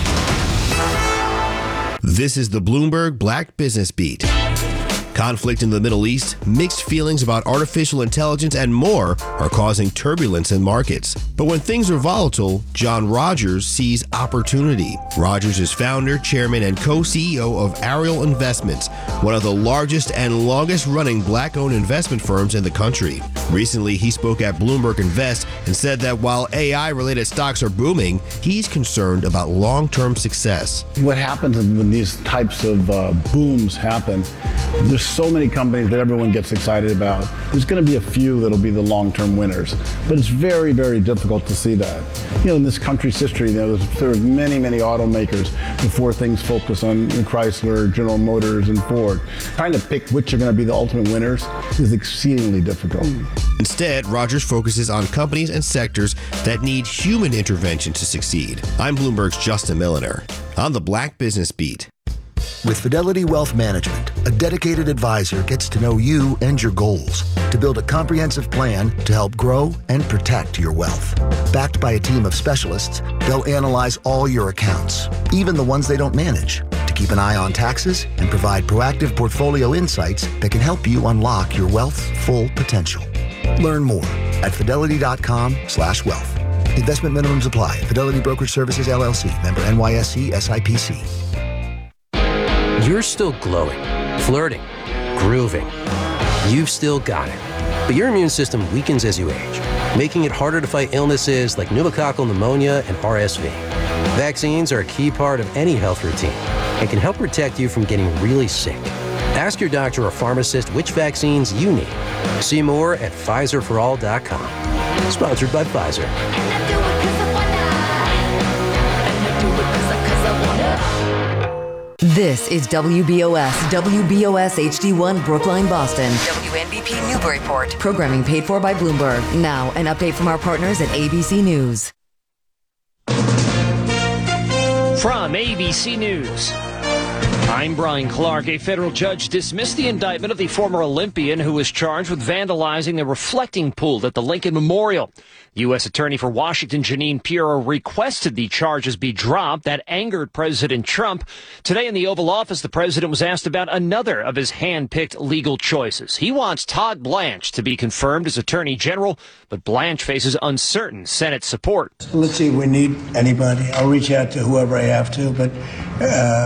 This is the Bloomberg Black Business Beat. Conflict in the Middle East, mixed feelings about artificial intelligence, and more are causing turbulence in markets. But when things are volatile, John Rogers sees opportunity. Rogers is founder, chairman, and co-C E O of Ariel Investments, one of the largest and longest-running black-owned investment firms in the country. Recently, he spoke at Bloomberg Invest and said that while A I-related stocks are booming, he's concerned about long-term success. What happens when these types of uh, booms happen, there's so many companies that everyone gets excited about. There's going to be a few that'll be the long-term winners, but it's very, very difficult to see that. You know, in this country's history, you know, there's, there were many, many automakers before things focus on Chrysler, General Motors, and Ford. Trying to pick which are going to be the ultimate winners is exceedingly difficult. Instead, Rogers focuses on companies and sectors that need human intervention to succeed. I'm Bloomberg's Justin Milliner on the Black Business Beat. With Fidelity Wealth Management, a dedicated advisor gets to know you and your goals to build a comprehensive plan to help grow and protect your wealth. Backed by a team of specialists, they'll analyze all your accounts, even the ones they don't manage, to keep an eye on taxes and provide proactive portfolio insights that can help you unlock your wealth's full potential. Learn more at fidelity.com slash wealth. Investment minimums apply. Fidelity Brokerage Services, L L C. Member N Y S C S I P C. You're still glowing, flirting, grooving. You've still got it. But your immune system weakens as you age, making it harder to fight illnesses like pneumococcal pneumonia and R S V. Vaccines are a key part of any health routine and can help protect you from getting really sick. Ask your doctor or pharmacist which vaccines you need. See more at Pfizer for all dot com. Sponsored by Pfizer. This is W B O S, W B O S H D one, Brookline, Boston. W N B P Newburyport. Programming paid for by Bloomberg. Now, an update from our partners at A B C News. From A B C News, I'm Brian Clark. A federal judge dismissed the indictment of the former Olympian who was charged with vandalizing the reflecting pool at the Lincoln Memorial. U S Attorney for Washington, Jeanine Pirro, requested the charges be dropped. That angered President Trump. Today in the Oval Office, the president was asked about another of his hand-picked legal choices. He wants Todd Blanche to be confirmed as Attorney General, but Blanche faces uncertain Senate support. Let's see if we need anybody. I'll reach out to whoever I have to, but uh,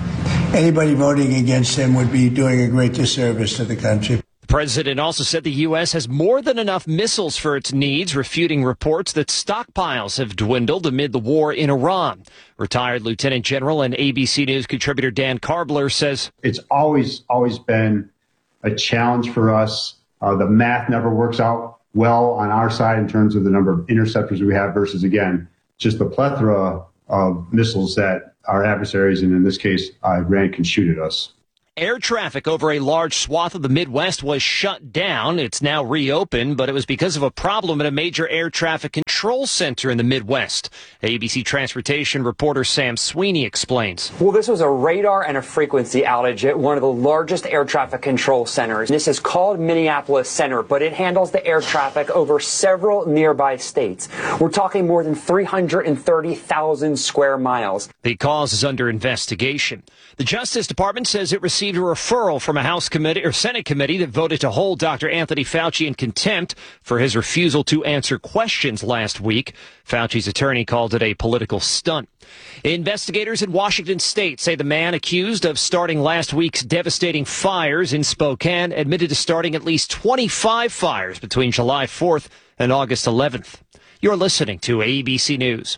anybody voting against him would be doing a great disservice to the country. The president also said the U S has more than enough missiles for its needs, refuting reports that stockpiles have dwindled amid the war in Iran. Retired Lieutenant General and A B C News contributor Dan Karbler says, it's always, always been a challenge for us. Uh, the math never works out well on our side in terms of the number of interceptors we have versus, again, just the plethora of missiles that our adversaries, and in this case, Iran, can shoot at us. Air traffic over a large swath of the Midwest was shut down. It's now reopened, but it was because of a problem at a major air traffic control center in the Midwest. A B C Transportation reporter Sam Sweeney explains. Well, this was a radar and a frequency outage at one of the largest air traffic control centers. This is called Minneapolis Center, but it handles the air traffic over several nearby states. We're talking more than three hundred thirty thousand square miles. The cause is under investigation. The Justice Department says it received a referral from a House committee or Senate committee that voted to hold Doctor Anthony Fauci in contempt for his refusal to answer questions last week. Fauci's attorney called it a political stunt. Investigators in Washington state say the man accused of starting last week's devastating fires in Spokane admitted to starting at least twenty-five fires between July fourth and August eleventh. You're listening to A B C News.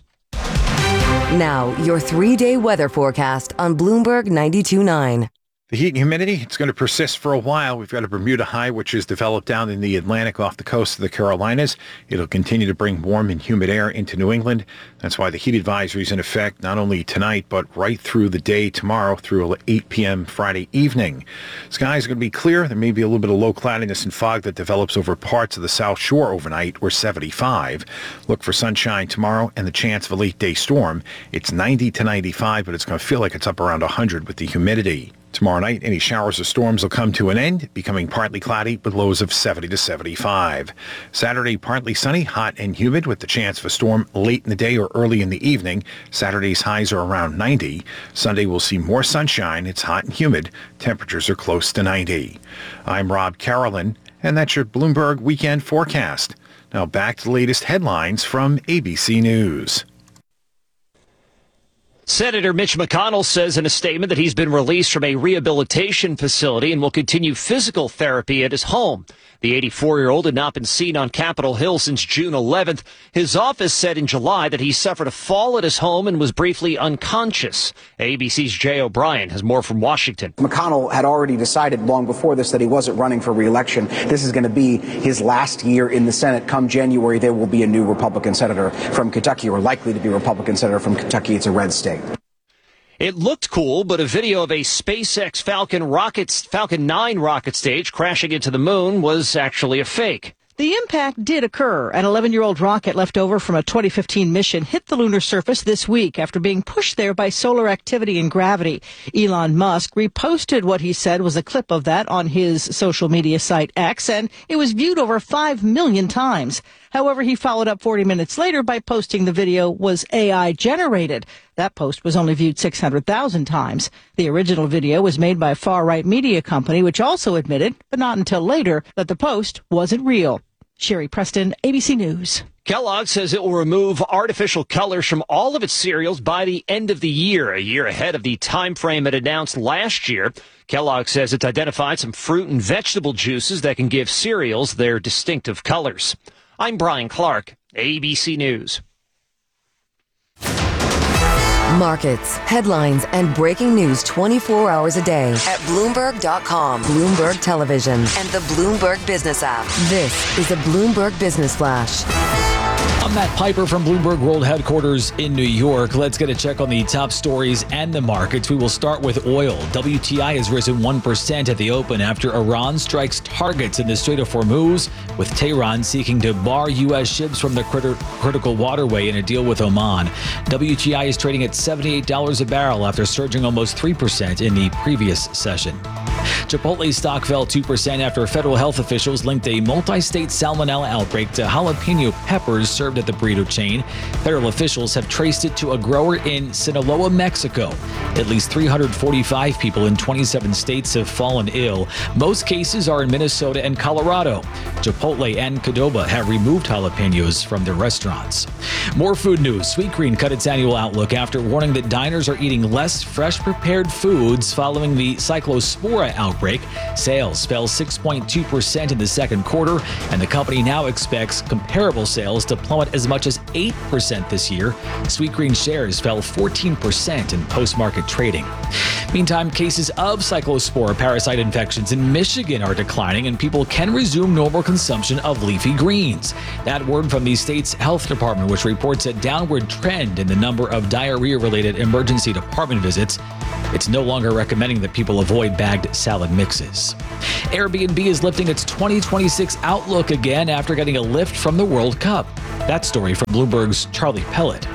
Now, your three-day weather forecast on Bloomberg ninety-two point nine. The heat and humidity, it's going to persist for a while. We've got a Bermuda high, which is developed down in the Atlantic off the coast of the Carolinas. It'll continue to bring warm and humid air into New England. That's why the heat advisory is in effect not only tonight, but right through the day tomorrow through eight p.m. Friday evening. Skies are going to be clear. There may be a little bit of low cloudiness and fog that develops over parts of the South Shore overnight. We're seventy-five. Look for sunshine tomorrow and the chance of a late day storm. It's ninety to ninety-five, but it's going to feel like it's up around one hundred with the humidity. Tomorrow night, any showers or storms will come to an end, becoming partly cloudy with lows of seventy to seventy-five. Saturday, partly sunny, hot and humid with the chance of a storm late in the day or early in the evening. Saturday's highs are around ninety. Sunday, we'll see more sunshine. It's hot and humid. Temperatures are close to ninety. I'm Rob Carolyn, and that's your Bloomberg Weekend Forecast. Now back to the latest headlines from A B C News. Senator Mitch McConnell says in a statement that he's been released from a rehabilitation facility and will continue physical therapy at his home. The eighty-four-year-old had not been seen on Capitol Hill since June eleventh. His office said in July that he suffered a fall at his home and was briefly unconscious. A B C's Jay O'Brien has more from Washington. McConnell had already decided long before this that he wasn't running for re-election. This is going to be his last year in the Senate. Come January, there will be a new Republican senator from Kentucky, or likely to be a Republican senator from Kentucky. It's a red state. It looked cool, but a video of a SpaceX Falcon rocket, Falcon nine rocket stage crashing into the moon was actually a fake. The impact did occur. An eleven-year-old rocket left over from a twenty fifteen mission hit the lunar surface this week after being pushed there by solar activity and gravity. Elon Musk reposted what he said was a clip of that on his social media site X, and it was viewed over five million times. However, he followed up forty minutes later by posting the video was A I generated. That post was only viewed six hundred thousand times. The original video was made by a far-right media company, which also admitted, but not until later, that the post wasn't real. Sherry Preston, A B C News. Kellogg says it will remove artificial colors from all of its cereals by the end of the year, a year ahead of the time frame it announced last year. Kellogg says it's identified some fruit and vegetable juices that can give cereals their distinctive colors. I'm Brian Clark, A B C News. Markets, headlines, and breaking news twenty-four hours a day at Bloomberg dot com, Bloomberg Television, and the Bloomberg Business app. This is a Bloomberg Business Flash. I'm Matt Piper from Bloomberg World Headquarters in New York. Let's get a check on the top stories and the markets. We will start with oil. W T I has risen one percent at the open after Iran strikes targets in the Strait of Hormuz, with Tehran seeking to bar U S ships from the crit- critical waterway in a deal with Oman. W T I is trading at seventy-eight dollars a barrel after surging almost three percent in the previous session. Chipotle stock fell two percent after federal health officials linked a multi-state salmonella outbreak to jalapeno peppers served at the burrito chain. Federal officials have traced it to a grower in Sinaloa, Mexico. At least three hundred forty-five people in twenty-seven states have fallen ill. Most cases are in Minnesota and Colorado. Chipotle and Qdoba have removed jalapenos from their restaurants. More food news. Sweetgreen cut its annual outlook after warning that diners are eating less fresh prepared foods following the Cyclospora outbreak. Sales fell six point two percent in the second quarter, and the company now expects comparable sales to plummet as much as eight percent this year. Sweetgreen shares fell fourteen percent in post-market trading. Meantime, cases of Cyclospora parasite infections in Michigan are declining, and people can resume normal consumption of leafy greens. That word from the state's health department, which reports a downward trend in the number of diarrhea-related emergency department visits. It's no longer recommending that people avoid bagged salad mixes. Airbnb is lifting its twenty twenty-six outlook again after getting a lift from the World Cup. That story from Bloomberg's Charlie Pellet.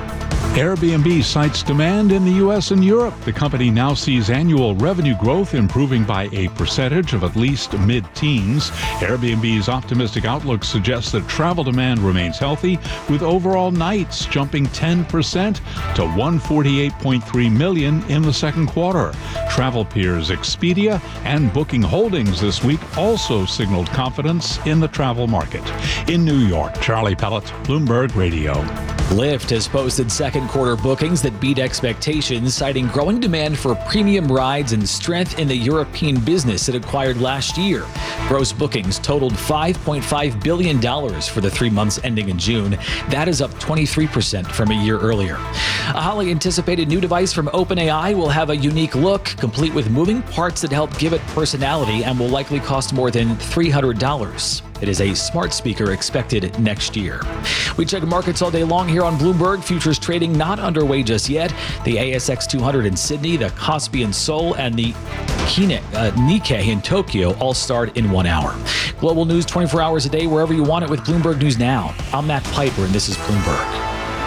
Airbnb cites demand in the U S and Europe. The company now sees annual revenue growth improving by a percentage of at least mid-teens. Airbnb's optimistic outlook suggests that travel demand remains healthy, with overall nights jumping ten percent to one hundred forty-eight point three million in the second quarter. Travel peers Expedia and Booking Holdings this week also signaled confidence in the travel market. In New York, Charlie Pellet, Bloomberg Radio. Lyft has posted second quarter bookings that beat expectations, citing growing demand for premium rides and strength in the European business it acquired last year. Gross bookings totaled five point five billion dollars for the three months ending in June. That is up twenty-three percent from a year earlier. A highly anticipated new device from OpenAI will have a unique look, complete with moving parts that help give it personality, and will likely cost more than three hundred dollars. It is a smart speaker expected next year. We check markets all day long here on Bloomberg. Futures trading not underway just yet. The A S X two hundred in Sydney, the Kospi in Seoul, and the Kine, uh, Nikkei in Tokyo all start in one hour. Global news twenty-four hours a day, wherever you want it with Bloomberg News Now. I'm Matt Piper, and this is Bloomberg.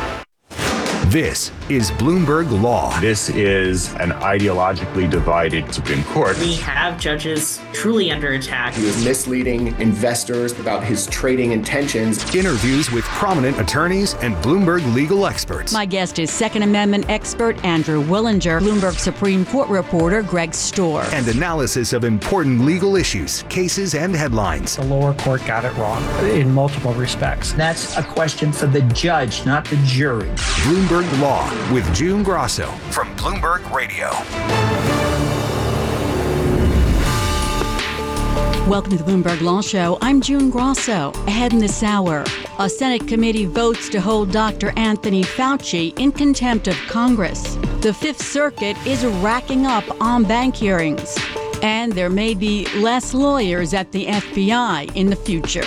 This is Bloomberg Law. This is an ideologically divided Supreme Court. We have judges truly under attack. He was misleading investors about his trading intentions. Interviews with prominent attorneys and Bloomberg legal experts. My guest is Second Amendment expert Andrew Willinger, Bloomberg Supreme Court reporter Greg Storr. And analysis of important legal issues, cases, and headlines. The lower court got it wrong in multiple respects. That's a question for the judge, not the jury. Bloomberg Law with June Grosso from Bloomberg Radio. Welcome to the Bloomberg Law Show. I'm June Grosso. Ahead in this hour, a Senate committee votes to hold Doctor Anthony Fauci in contempt of Congress. The Fifth Circuit is racking up on bank hearings. And there may be less lawyers at the F B I in the future.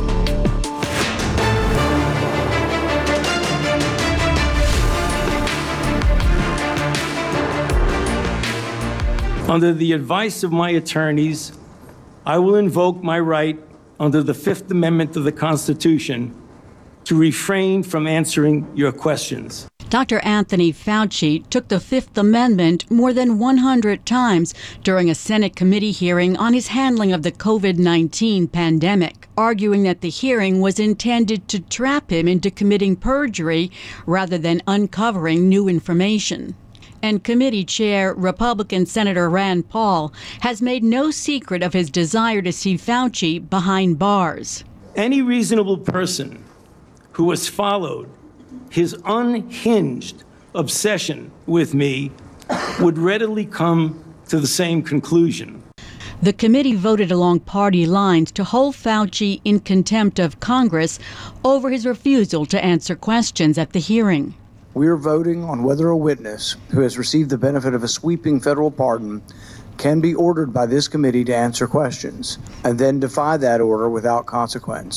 Under the advice of my attorneys, I will invoke my right under the Fifth Amendment of the Constitution to refrain from answering your questions. Doctor Anthony Fauci took the Fifth Amendment more than one hundred times during a Senate committee hearing on his handling of the covid nineteen pandemic, arguing that the hearing was intended to trap him into committing perjury rather than uncovering new information. And committee chair Republican Senator Rand Paul has made no secret of his desire to see Fauci behind bars. Any reasonable person who has followed his unhinged obsession with me would readily come to the same conclusion. The committee voted along party lines to hold Fauci in contempt of Congress over his refusal to answer questions at the hearing. We are voting on whether a witness who has received the benefit of a sweeping federal pardon can be ordered by this committee to answer questions and then defy that order without consequence.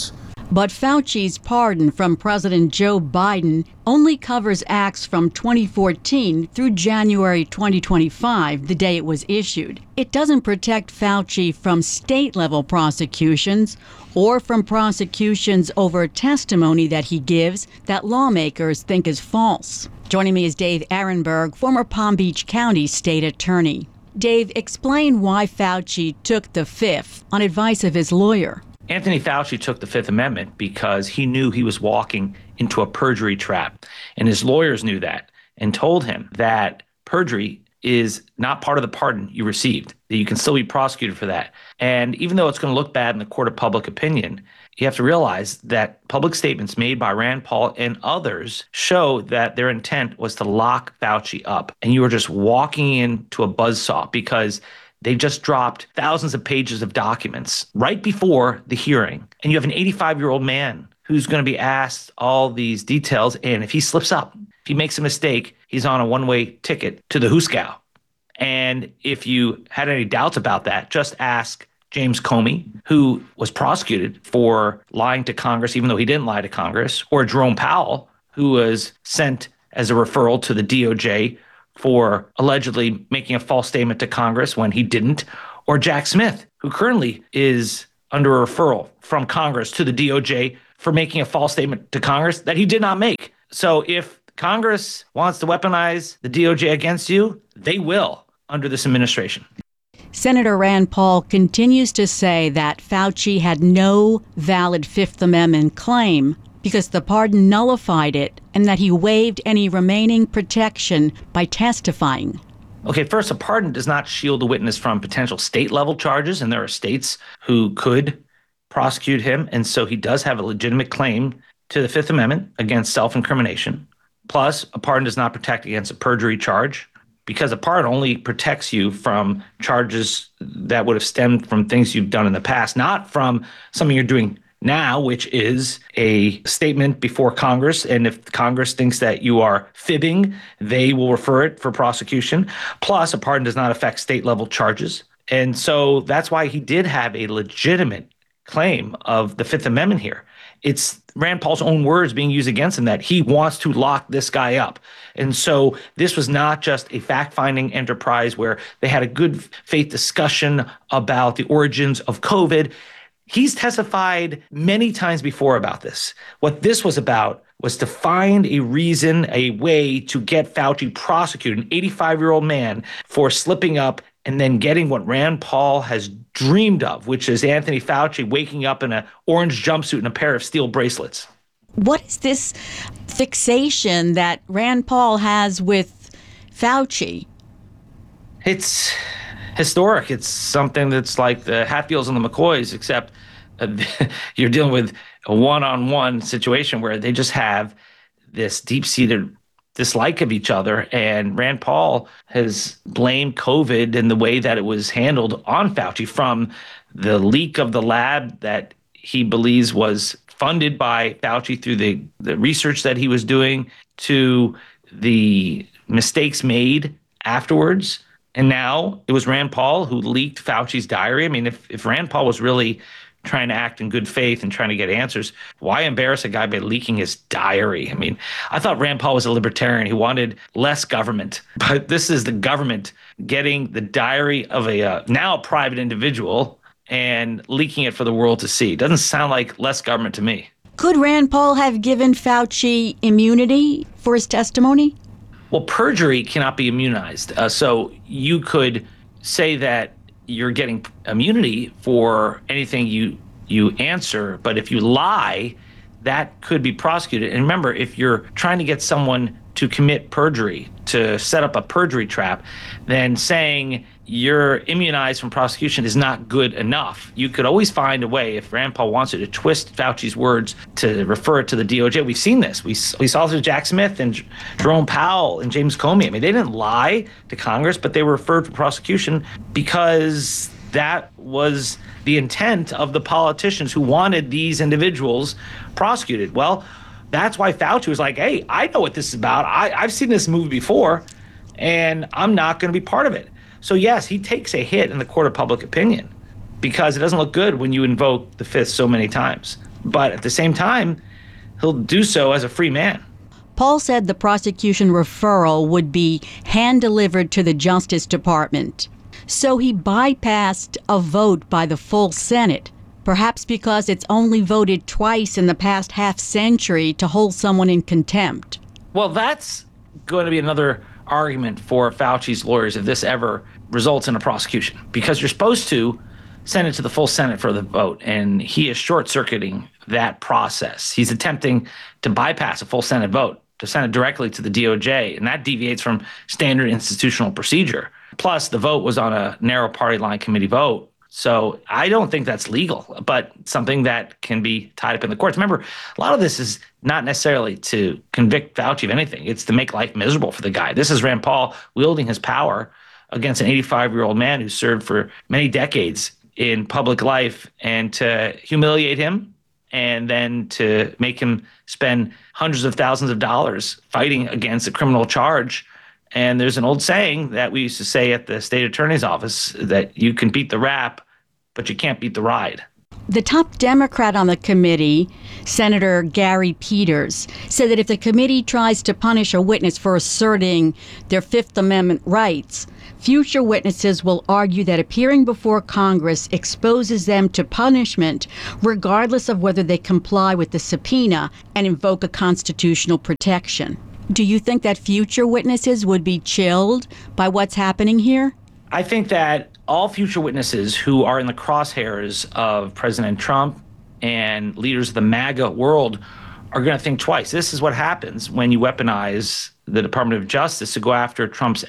But Fauci's pardon from President Joe Biden only covers acts from twenty fourteen through January twenty twenty-five, the day it was issued. It doesn't protect Fauci from state-level prosecutions or from prosecutions over testimony that he gives that lawmakers think is false. Joining me is Dave Ehrenberg, former Palm Beach County state attorney. Dave, explain why Fauci took the fifth on advice of his lawyer. Anthony Fauci took the Fifth Amendment because he knew he was walking into a perjury trap. And his lawyers knew that and told him that perjury is not part of the pardon you received, that you can still be prosecuted for that. And even though it's going to look bad in the court of public opinion, you have to realize that public statements made by Rand Paul and others show that their intent was to lock Fauci up. And you were just walking into a buzzsaw because they just dropped thousands of pages of documents right before the hearing. And you have an eighty-five-year-old man who's going to be asked all these details. And if he slips up, if he makes a mistake, he's on a one-way ticket to the Hooskow. And if you had any doubts about that, just ask James Comey, who was prosecuted for lying to Congress, even though he didn't lie to Congress, or Jerome Powell, who was sent as a referral to the D O J for allegedly making a false statement to Congress when he didn't, or Jack Smith, who currently is under a referral from Congress to the D O J for making a false statement to Congress that he did not make. So if Congress wants to weaponize the D O J against you, they will under this administration. Senator Rand Paul continues to say that Fauci had no valid Fifth Amendment claim because the pardon nullified it and that he waived any remaining protection by testifying. Okay, first, a pardon does not shield a witness from potential state-level charges, and there are states who could prosecute him, and so he does have a legitimate claim to the Fifth Amendment against self-incrimination. Plus, a pardon does not protect against a perjury charge because a pardon only protects you from charges that would have stemmed from things you've done in the past, not from something you're doing now, which is a statement before Congress. And if Congress thinks that you are fibbing, they will refer it for prosecution. Plus, a pardon does not affect state-level charges. And so that's why he did have a legitimate claim of the Fifth Amendment here. It's Rand Paul's own words being used against him that he wants to lock this guy up. And so this was not just a fact-finding enterprise where they had a good faith discussion about the origins of COVID. He's testified many times before about this. What this was about was to find a reason, a way to get Fauci prosecuted, an eighty-five-year-old man, for slipping up and then getting what Rand Paul has dreamed of, which is Anthony Fauci waking up in an orange jumpsuit and a pair of steel bracelets. What is this fixation that Rand Paul has with Fauci? It's historic. It's something that's like the Hatfields and the McCoys, except uh, you're dealing with a one-on-one situation where they just have this deep-seated dislike of each other. And Rand Paul has blamed COVID and the way that it was handled on Fauci, from the leak of the lab that he believes was funded by Fauci through the, the research that he was doing, to the mistakes made afterwards. And now it was Rand Paul who leaked Fauci's diary. I mean, if, if Rand Paul was really trying to act in good faith and trying to get answers, why embarrass a guy by leaking his diary? I mean, I thought Rand Paul was a libertarian. He wanted less government. But this is the government getting the diary of a uh, now private individual and leaking it for the world to see. Doesn't sound like less government to me. Could Rand Paul have given Fauci immunity for his testimony? Well, perjury cannot be immunized. Uh, so you could say that you're getting immunity for anything you you answer, but if you lie, that could be prosecuted. And remember, if you're trying to get someone to commit perjury, to set up a perjury trap, then saying you're immunized from prosecution is not good enough. You could always find a way, if Rand Paul wants you to twist Fauci's words to refer it to the D O J. We've seen this. We, we saw this with Jack Smith and Jerome Powell and James Comey. I mean, they didn't lie to Congress, but they were referred for prosecution because that was the intent of the politicians who wanted these individuals prosecuted. Well, that's why Fauci was like, hey, I know what this is about. I, I've seen this movie before, and I'm not going to be part of it. So, yes, he takes a hit in the court of public opinion because it doesn't look good when you invoke the Fifth so many times. but at the same time, he'll do so as a free man. Paul said the prosecution referral would be hand-delivered to the Justice Department. So he bypassed a vote by the full Senate, perhaps because it's only voted twice in the past half century to hold someone in contempt. Well, that's going to be another argument for Fauci's lawyers if this ever results in a prosecution, because you're supposed to send it to the full Senate for the vote, and he is short-circuiting that process. He's attempting to bypass a full Senate vote, to send it directly to the D O J, and that deviates from standard institutional procedure. Plus, the vote was on a narrow party line committee vote, so I don't think that's legal, but something that can be tied up in the courts. Remember, a lot of this is not necessarily to convict Fauci of anything. It's to make life miserable for the guy. This is Rand Paul wielding his power against an eighty-five-year-old man who served for many decades in public life, and to humiliate him and then to make him spend hundreds of thousands of dollars fighting against a criminal charge. And there's an old saying that we used to say at the state attorney's office that you can beat the rap, but you can't beat the ride. The top Democrat on the committee, Senator Gary Peters, said that if the committee tries to punish a witness for asserting their Fifth Amendment rights, future witnesses will argue that appearing before Congress exposes them to punishment, regardless of whether they comply with the subpoena and invoke a constitutional protection. Do you think that future witnesses would be chilled by what's happening here? I think that all future witnesses who are in the crosshairs of President Trump and leaders of the MAGA world are going to think twice. This is what happens when you weaponize the Department of Justice to go after Trump's